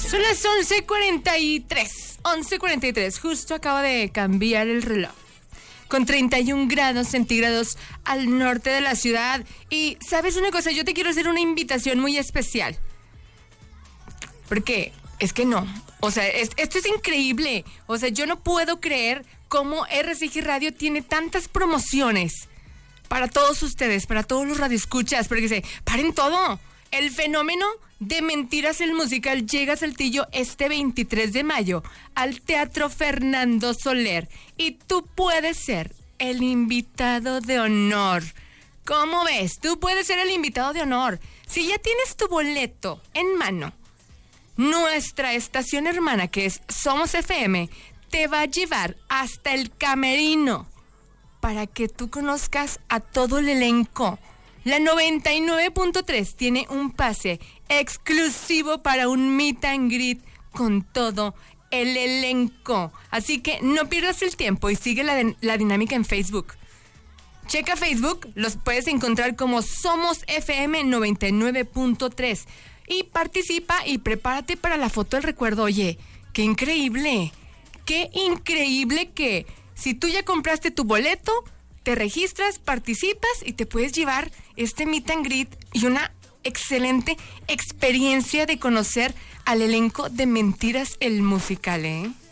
Son las 11:43. 11:43. Justo acaba de cambiar el reloj. Con 31 grados centígrados al norte de la ciudad. Y, ¿sabes una cosa? Yo te quiero hacer una invitación muy especial. Porque es que no. O sea, esto es increíble. O sea, yo no puedo creer cómo RCG Radio tiene tantas promociones para todos ustedes, para todos los radioescuchas. Porque dice, paren todo. El fenómeno de Mentiras el Musical llega a Saltillo este 23 de mayo al Teatro Fernando Soler. Y tú puedes ser el invitado de honor. ¿Cómo ves? Tú puedes ser el invitado de honor. Si ya tienes tu boleto en mano, nuestra estación hermana, que es Somos FM, te va a llevar hasta el camerino para que tú conozcas a todo el elenco. La 99.3 tiene un pase exclusivo para un meet and greet con todo el elenco. Así que no pierdas el tiempo y sigue la dinámica en Facebook. Checa Facebook, los puedes encontrar como Somos FM 99.3. Y participa y prepárate para la foto del recuerdo. Oye, qué increíble que si tú ya compraste tu boleto, te registras, participas y te puedes llevar este meet and greet y una excelente experiencia de conocer al elenco de Mentiras el Musical, ¿eh?